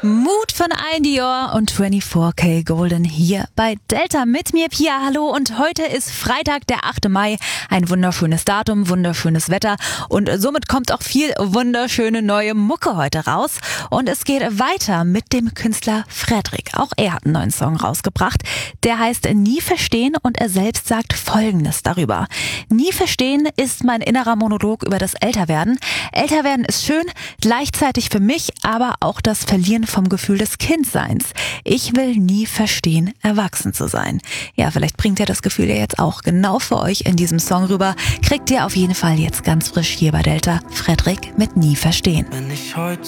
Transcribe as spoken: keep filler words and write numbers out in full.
Mut von Dior und vierundzwanzig K Golden hier bei Delta mit mir, Pia. Hallo, und heute ist Freitag, der achte Mai. Ein wunderschönes Datum, wunderschönes Wetter und somit kommt auch viel wunderschöne neue Mucke heute raus. Und es geht weiter mit dem Künstler Fredrik. Auch er hat einen neuen Song rausgebracht. Der heißt Nie verstehen und er selbst sagt Folgendes darüber. Nie verstehen ist mein innerer Monolog über das Älterwerden. Älterwerden ist schön, gleichzeitig für mich aber auch das Verlieren vom Gefühl des Kindseins. Ich will nie verstehen, erwachsen zu sein. Ja, vielleicht bringt er das Gefühl ja jetzt auch genau für euch in diesem Song rüber. Kriegt ihr auf jeden Fall jetzt ganz frisch hier bei Delta. Fredrik mit Nie verstehen. Wenn ich heute